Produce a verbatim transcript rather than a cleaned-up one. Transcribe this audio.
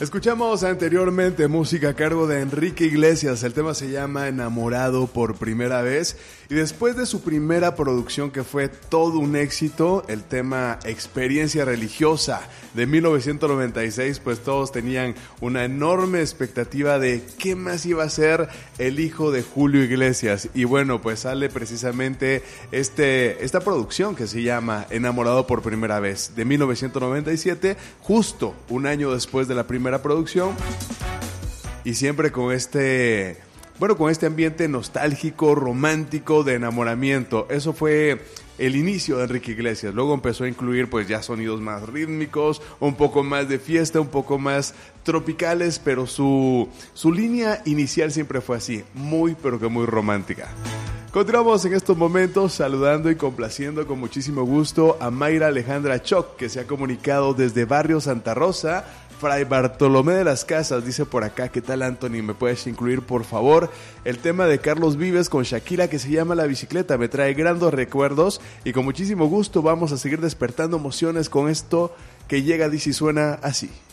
Escuchamos anteriormente música a cargo de Enrique Iglesias. El tema se llama Enamorado por primera vez. Y después de su primera producción, que fue todo un éxito, el tema Experiencia Religiosa de mil novecientos noventa y seis, pues todos tenían una enorme expectativa de qué más iba a ser el hijo de Julio Iglesias. Y bueno, pues sale precisamente este, esta producción que se llama Enamorado por primera vez de mil novecientos noventa y siete, justo un año después de la primera producción, y siempre con este, bueno, con este ambiente nostálgico, romántico, de enamoramiento. Eso fue el inicio de Enrique Iglesias. Luego empezó a incluir pues ya sonidos más rítmicos, un poco más de fiesta, un poco más tropicales, pero su, su línea inicial siempre fue así, muy pero que muy romántica. Continuamos en estos momentos saludando y complaciendo con muchísimo gusto a Mayra Alejandra Choc, que se ha comunicado desde Barrio Santa Rosa, Fray Bartolomé de las Casas. Dice por acá: ¿qué tal, Anthony? ¿Me puedes incluir, por favor, el tema de Carlos Vives con Shakira que se llama La Bicicleta? Me trae grandes recuerdos y con muchísimo gusto vamos a seguir despertando emociones con esto que llega, dice y suena así.